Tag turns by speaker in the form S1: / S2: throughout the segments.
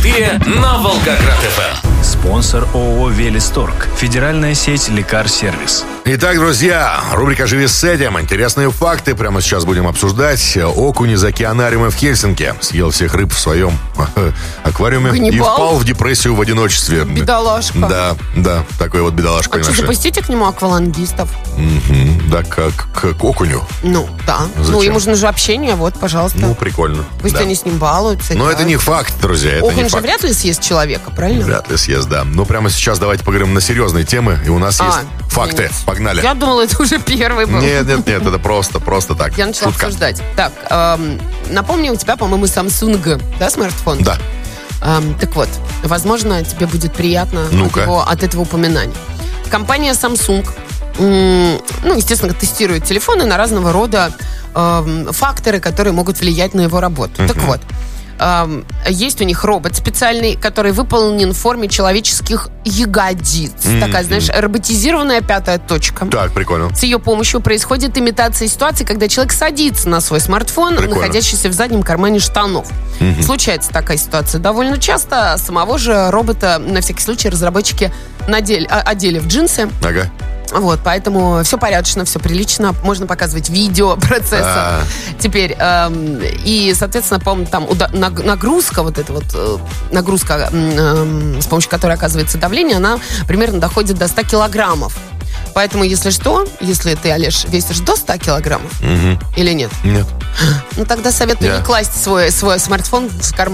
S1: 94 на Волгоград-ФМ.
S2: Спонсор ООО «Велисторг». Федеральная сеть «Лекар-сервис».
S3: Итак, друзья, рубрика «Живи с этим». Интересные факты прямо сейчас будем обсуждать. Окунь из океанариума в Хельсинки съел всех рыб в своем аквариуме и впал в депрессию в одиночестве.
S4: Бедолашка.
S3: Да, такой вот бедолашка.
S4: А что, запустите к нему аквалангистов?
S3: Да, к окуню.
S4: Ну, да.
S3: Зачем?
S4: Ну, ему же нужно общение, вот, пожалуйста.
S3: Ну, прикольно.
S4: Пусть они с ним балуются.
S3: Но это не факт, друзья.
S4: Окунь же вряд ли съест человека, правильно?
S3: Вряд ли съест, да. Но прямо сейчас давайте поговорим на серьезные темы. И у нас есть факты.
S4: Нет.
S3: Погнали.
S4: Я думала, это уже первый был.
S3: Нет, это просто так.
S4: Я начала обсуждать. Так, напомню, у тебя, по-моему, Samsung, да, смартфон?
S3: Да.
S4: Так вот, возможно, тебе будет приятно от этого упоминания. Компания Samsung, естественно, тестирует телефоны на разного рода факторы, которые могут влиять на его работу. Так вот, есть у них робот специальный, который выполнен в форме человеческих ягодиц. Такая, знаешь, роботизированная пятая точка.
S3: Так, прикольно.
S4: С ее помощью происходит имитация ситуации, когда человек садится на свой смартфон, находящийся в заднем кармане штанов. Случается такая ситуация довольно часто. Самого же робота, на всякий случай, разработчики одели в джинсы.
S3: Ага.
S4: Вот, поэтому все порядочно, все прилично. Можно показывать видео процесса. Теперь, и, соответственно, по-моему, там нагрузка, нагрузка, с помощью которой оказывается давление, она примерно доходит до 100 килограммов. Поэтому, если ты, Олеж, весишь до 100 килограммов или нет?
S3: Нет.
S4: Ну, тогда советую не класть свой смартфон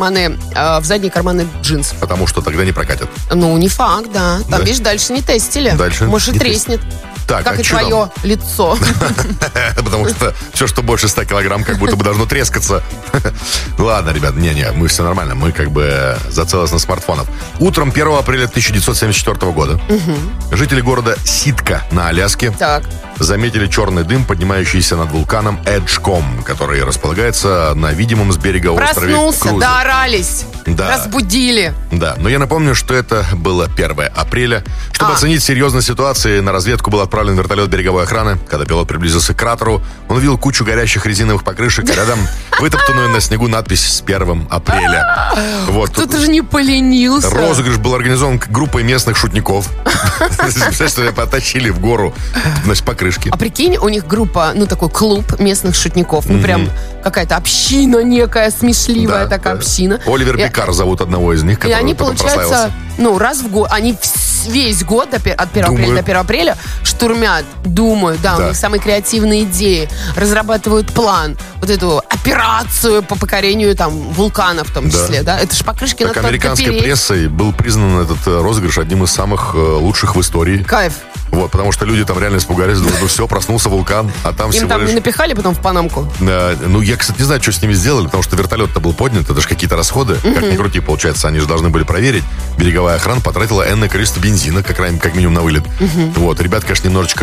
S4: в задние карманы джинс.
S3: Потому что тогда не прокатит.
S4: Ну, не факт, да. Там, видишь, дальше не тестили. Может, и треснет.
S3: Так,
S4: как и твое лицо.
S3: Потому что все, что больше 100 килограмм, как будто бы должно трескаться. Ладно, ребят, мы все нормально. Мы как бы за целостность смартфонов. Утром 1 апреля 1974 года жители города Ситка на Аляске заметили черный дым, поднимающийся над вулканом Эджком, который располагается на видимом с берега острове Круза.
S4: Проснулся, доорались, разбудили.
S3: Да, но я напомню, что это было 1 апреля. Чтобы оценить серьезность ситуации, на разведку был отправлен вертолет береговой охраны. Когда пилот приблизился к кратеру, он увидел кучу горящих резиновых покрышек, а рядом вытоптанную на снегу надпись «С 1 апреля». Вот.
S4: Кто-то же не поленился.
S3: Розыгрыш был организован группой местных шутников. Представляешь, что потащили в гору, значит, покрышки.
S4: А прикинь, у них группа, такой клуб местных шутников. Прям какая-то община некая, смешливая такая община.
S3: Оливер Пикар зовут одного из них, который
S4: и они, получается, раз в год, они весь год от 1 апреля до 1 апреля штурмят, думают, у них самые креативные идеи, разрабатывают план, вот эту операцию по покорению вулканов в том числе, да? Это ж покрышки надо как-то
S3: американской прессой был признан этот розыгрыш одним из самых лучших в истории.
S4: Кайф.
S3: Вот, потому что люди там реально испугались, думали, все, проснулся вулкан, а там всего лишь...
S4: Им там не напихали потом в панамку?
S3: Я, кстати, не знаю, что с ними сделали, потому что вертолет-то был поднят, это же какие-то расходы, как ни крути, получается, они же должны были проверить. Береговая охрана потратила энное количество бензина, как минимум на вылет. Вот, ребят, конечно, немножечко,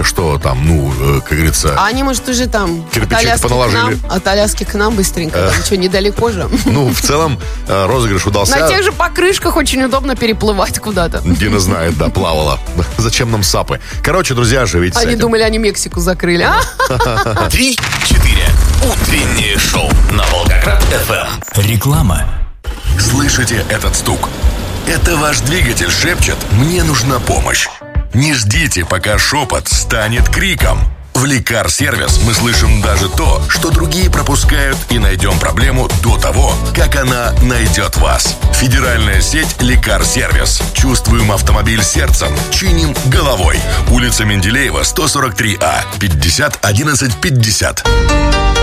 S3: как говорится...
S4: А они, может, уже там
S3: кирпичик поналожили.
S4: От Аляски к нам быстренько, что, недалеко же?
S3: В целом, розыгрыш удался.
S4: На тех же покрышках очень удобно переплывать куда-то.
S3: Дина знает, плавала. Зачем нам сапы? Короче, друзья, живите с этим.
S4: Они думали, они Мексику закрыли,
S1: 3-4. Утреннее шоу на Волгоград-ФМ.
S2: Реклама.
S5: Слышите этот стук? Это ваш двигатель шепчет «Мне нужна помощь». Не ждите, пока шепот станет криком. В Лекар-сервис мы слышим даже то, что другие пропускают, и найдем проблему до того, как она найдет вас. Федеральная сеть Лекар-сервис. Чувствуем автомобиль сердцем, чиним головой. Улица Менделеева, 143А, 50 11 50.